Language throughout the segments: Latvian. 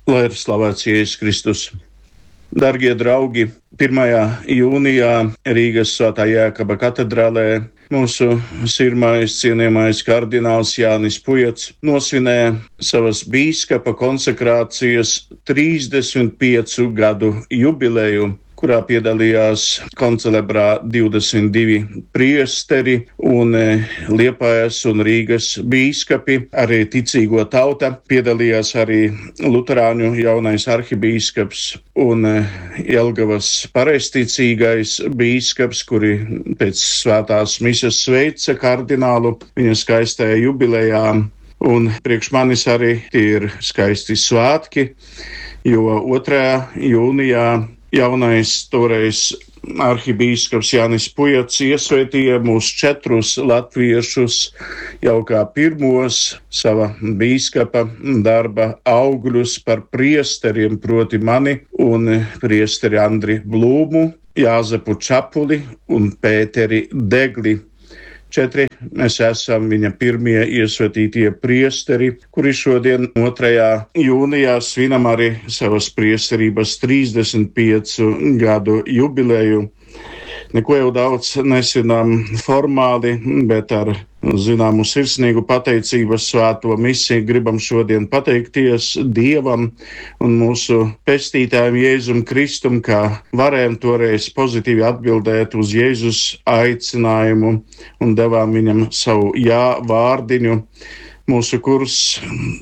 Lai ir slavēts Jēzus Kristus. Dargie draugi, 1. jūnijā Rīgas Svētā Jēkaba katedrālē mūsu sirmais cienījamais kardināls Jānis Pujats nosvinēja savas bīskapa konsekrācijas 35 gadu jubileju, kurā piedalījās koncelebrā 22 priesteri un Liepājas un Rīgas bīskapi, arī ticīgo tauta, piedalījās arī luterāņu jaunais arhibīskaps un Jelgavas pareizticīgais bīskaps, kuri pēc svētās mises sveica kardinālu viņa skaistajā jubilejā. Un priekš manis arī tie ir skaisti svētki, jo 2. jūnijā jaunais toreiz arhibīskaps Jānis Pujats iesvētīja mūs 4 latviešus jau kā pirmos sava bīskapa darba augļus par priesteriem, proti mani un priesteri Andri Blūmu, Jāzepu Čapuli un Pēteri Degli. 4 mēs esam viņa pirmie iesvētītie priesteri, kuri šodien 2. jūnijā svinam arī savas priesterības 35 gadu jubileju. Neko jau daudz nesvinām formāli, bet ar zināmu sirsnīgu pateicības svēto misiju gribam šodien pateikties Dievam un mūsu pestītājam Jēzum Kristum, kā varējām toreiz pozitīvi atbildēt uz Jēzus aicinājumu un devām viņam savu jā vārdiņu. Mūsu kurs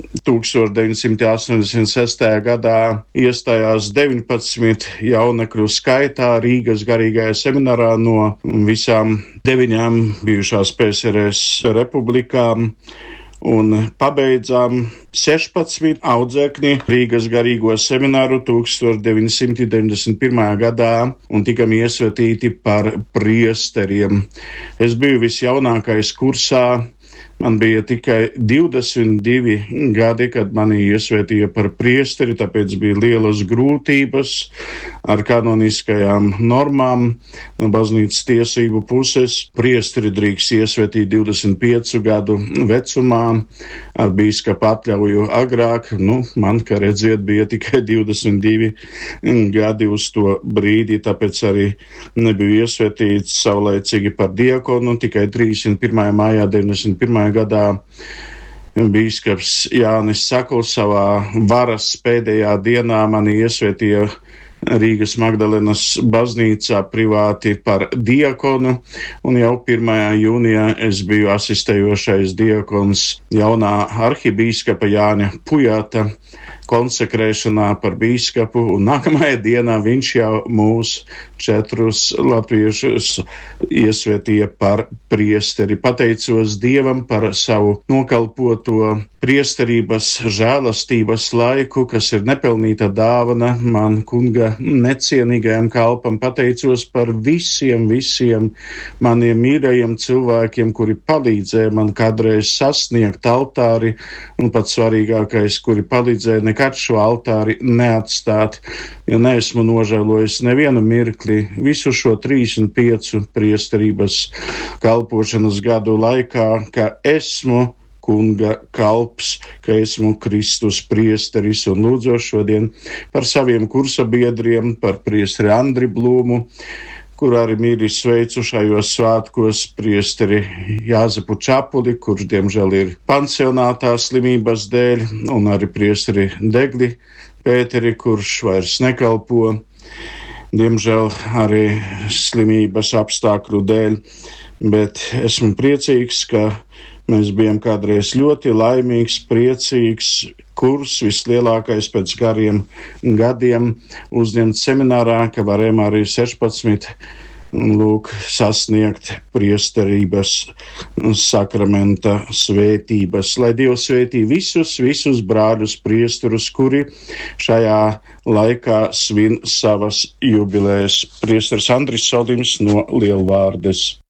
1986. gadā iestājās 19 jaunekļu skaitā Rīgas garīgajā seminārā no visām 9 bijušās PSRS republikām un pabeidzām 16 audzēkņi Rīgas garīgo semināru 1991. gadā un tikam iesvētīti par priesteriem. Es biju visjaunākais kursā. Man bija tikai 22 gadi, kad mani iesvētīja par priesteri, tāpēc bija lielas grūtības ar kanoniskajām normām no baznīcas tiesību puses. Priesteri drīkst iesvētīt 25 gadu vecumā, ar bīskapa atļauju agrāk. Man, kā redziet, bija tikai 22 gadi uz to brīdi, tāpēc arī nebiju iesvētīts savlaicīgi par diakonu, tikai 31. maijā 91. gadā bīskaps Jānis Sakuls savā varas pēdējā dienā mani iesvētīja Rīgas Magdalenas baznīcā privāti par diakonu, un jau 1. jūnijā es biju asistējošais diakons jaunā arhibīskapa Jāņa Pujata konsekrēšanā par bīskapu, un nākamajā dienā viņš jau mūs 4 latviešus iesvētīja par priesteri. Pateicos Dievam par savu nokalpoto priesterības žēlastības laiku, kas ir nepelnīta dāvana man kunga necienīgajam kalpam. Pateicos par visiem maniem mīļajiem cilvēkiem, kuri palīdzēja man kādreiz sasniegt altāri, un pats svarīgākais, kuri palīdzēja nekad šo altāri neatstāt, jo neesmu nožēlojis nevienu mirkli visu šo 35 priesterības kalpošanas gadu laikā, ka esmu kunga kalps, ka esmu Kristus priesteris, un lūdzu šodien par saviem kursabiedriem, par priesteri Andri Blūmu, kur arī mīļi sveicu šajos svētkos, priesteri Jāzepu Čapuli, kurš diemžēl ir pansionātā slimības dēļ, un arī priesteri Degli Pēteri, kurš vairs nekalpo, diemžēl arī slimības apstākļu dēļ, bet esmu priecīgs, ka mēs bijām kādreiz ļoti laimīgs, priecīgs kurs, vislielākais pēc gariem gadiem uzņemts seminārā, ka varējām arī 16 sasniegt priesterības sakramenta svētības. Lai Dievs svētī visus brāļus priesterus, kuri šajā laikā svin savas jubilejas. Priesteris Andris Solims no Lielvārdes.